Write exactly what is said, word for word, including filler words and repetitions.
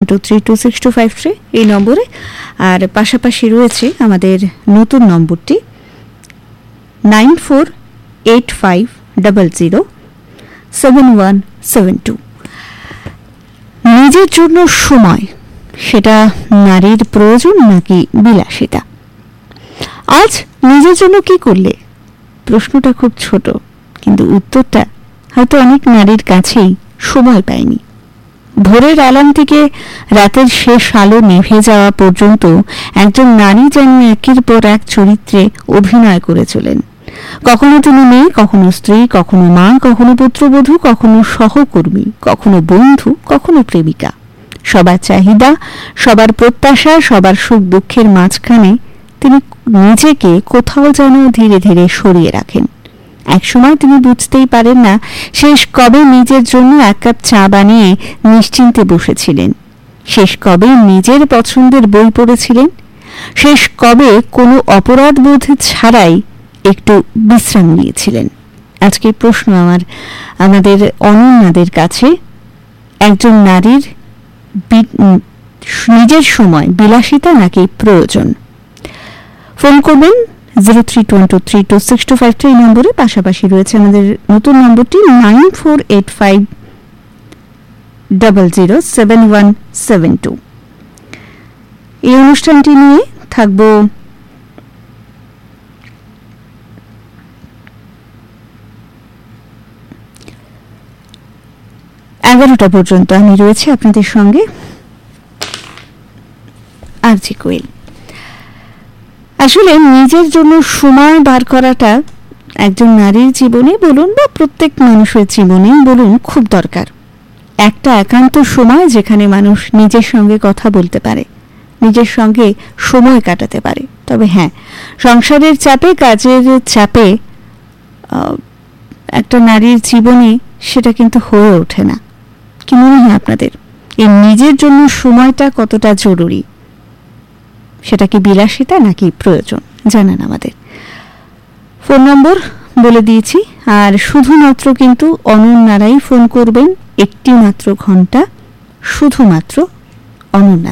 Two three two six two five three এই নম্বরে। আর পাশাপাশি রয়েছে আমাদের নতুন নম্বরটি nine four eight five double zero seven one seven two. নিজের জন্য সময়, সেটা নারীর প্রয়োজন নাকি বিলাসিতা? আজ নিজের জন্য কি করলে? প্রশ্নটা খুব ছোট, কিন্তু উত্তরটা হয়তো অনেক নারীর কাছেই সময় পায়নি। ভোরের অ্যালার্ম থেকে রাতের শেষ আলো নিভে যাওয়া পর্যন্ত একজন নারী যেন একের পর এক চরিত্রে অভিনয় করে চলেন। কখনো তিনি মেয়ে, কখনো স্ত্রী, কখনো মা, কখনো পুত্রবধূ, কখনো সহকর্মী, কখনো বন্ধু, কখনো প্রেমিকা। সবার চাহিদা, সবার প্রত্যাশা, সবার সুখ দুঃখের মাঝখানে তিনি নিজেকে কোথাও যেন ধীরে ধীরে সরিয়ে রাখেন। একসময় তিনি বুঝতেই পারেন না শেষ কবে নিজের জন্য এক কাপ চা বানিয়ে নিশ্চিন্তে বসেছিলেন, শেষ কবে নিজের পছন্দের বই পড়েছিলেন, শেষ কবে কোনো অপরাধ বোধ ছাড়াই একটু বিশ্রাম নিয়েছিলেন। আজকের প্রশ্ন আমার আমাদের অনন্যাদের কাছে, একজন নারীর নিজের সময় বিলাসিতা নাকি প্রয়োজন? ফোন করবেন zero three two two three two six two five three নম্বরে। পাশাপাশি রয়েছে আমাদের নতুন নম্বরটি nine four eight five double zero seven one seven two. এই অনুষ্ঠানটি নিয়ে থাকবো এগারোটা পর্যন্ত। আমি রয়েছি আপনাদের সঙ্গে, আরজি কোয়েল। আসলে নিজের জন্য সময় বার করাটা একজন নারীর জীবনে বলুন বা প্রত্যেক মানুষের জীবনে বলুন খুব দরকার। একটা একান্ত সময় যেখানে মানুষ নিজের সঙ্গে কথা বলতে পারে, নিজের সঙ্গে সময় কাটাতে পারে। তবে হ্যাঁ, সংসারের চাপে, কাজের চাপে একটা নারীর জীবনে সেটা কিন্তু হয়ে ওঠে না। কি মনে হয় আপনাদের, এই নিজের জন্য সময়টা কতটা জরুরি? সেটা কি বিলাসিতা নাকি প্রয়োজন? জানান আমাদের। ফোন নম্বর বলে দিয়েছি, আর শুধুমাত্র কিন্তু অনন্যারাই ফোন করবেন, একটি মাত্র ঘন্টা শুধুমাত্র অনন্যা।